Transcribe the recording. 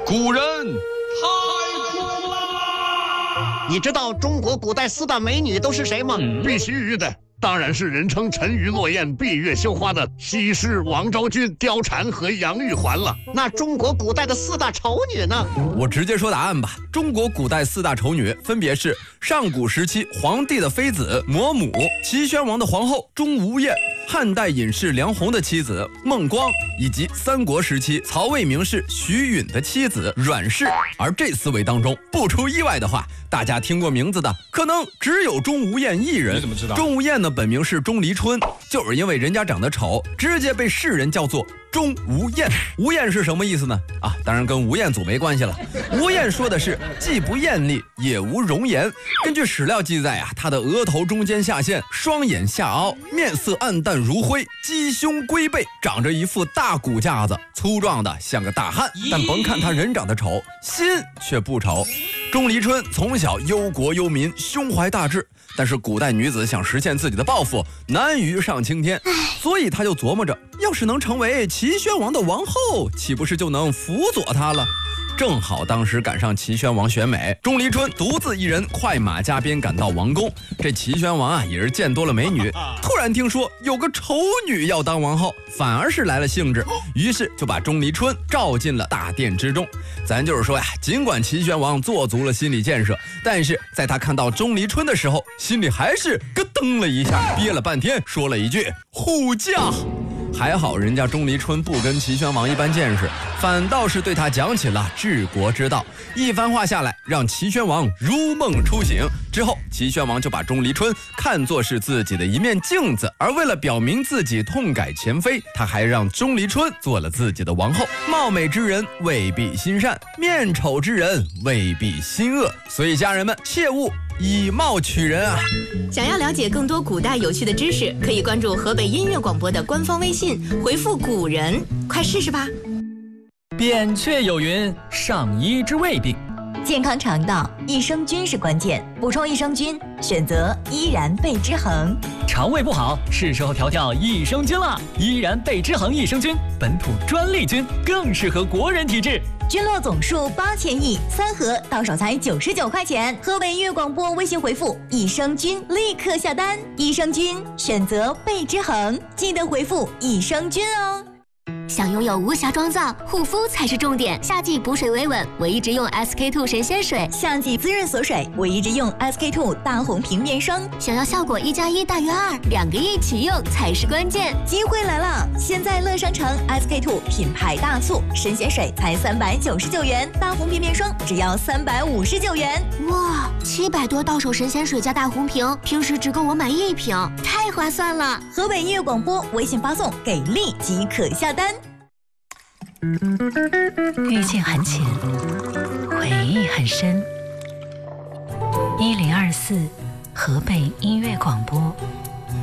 古人太酷了！ 你知道中国古代4大美女都是谁吗？ 必须的，当然是人称沉鱼落雁、闭月羞花的西施、王昭君、貂蝉和杨玉环了。 那中国古代的4大丑女呢？ 我直接说答案吧。中国古代4大丑女分别是上古时期皇帝的妃子嫫母，齐宣王的皇后钟无艳，汉代隐士梁鸿的妻子孟光，以及三国时期曹魏名士徐允的妻子阮氏。而这4位当中，不出意外的话，大家听过名字的可能只有钟无艳一人。 你怎么知道？ 钟无艳呢，本名是钟离春，就是因为人家长得丑，直接被世人叫做钟无艳。无艳是什么意思呢？当然跟吴彦祖没关系了。无艳说的是既不艳丽也无容颜。根据史料记载她的额头中间下陷，双眼下凹，面色暗淡如灰，鸡胸龟背，长着一副大骨架子，粗壮的像个大汉。但甭看她人长得丑，心却不丑。钟离春从小忧国忧民，胸怀大志，但是古代女子想实现自己的抱负，难于上青天，所以她就琢磨着，要是能成为齐宣王的王后，岂不是就能辅佐他了？正好当时赶上齐宣王选美，钟离春独自一人快马加鞭赶到王宫。这齐宣王也是见多了美女，突然听说有个丑女要当王后，反而是来了兴致，于是就把钟离春召进了大殿之中。咱就是说尽管齐宣王做足了心理建设，但是在他看到钟离春的时候，心里还是咯噔了一下，憋了半天说了一句护驾。还好人家钟离春不跟齐宣王一般见识，反倒是对他讲起了治国之道。一番话下来，让齐宣王如梦初醒。之后齐宣王就把钟离春看作是自己的一面镜子，而为了表明自己痛改前非，他还让钟离春做了自己的王后。貌美之人未必心善，面丑之人未必心恶，所以家人们切勿以貌取人啊！ 想要了解更多古代有趣的知识，可以关注河北音乐广播的官方微信，回复古人，快试试吧。 扁鹊有云：上医之未病。 健康肠道，益生菌是关键，补充益生菌，选择依然贝之恒。 肠胃不好，是时候调调益生菌了。依然贝之恒益生菌，本土专利菌，更适合国人体质。 菌落总数8000亿，3盒到手才99块钱。河北音乐广播微信回复益生菌，立刻下单。益生菌选择贝之恒，记得回复益生菌哦。 想拥有无瑕妆造，护肤才是重点。夏季补水维稳，我一直用 SK2 神仙水； 夏季滋润锁水，我一直用 SK2 大红瓶面霜。 想要效果1+1大于2，2个一起用才是关键。 机会来了！现在乐商城 SK2 品牌大促，神仙水才399元，大红瓶面霜只要359元。 哇，700多到手神仙水加大红瓶，平时只够我买1瓶，太划算了！ 河北音乐广播微信发送给力即可下单。 遇见很浅，回忆很深。1024河北音乐广播。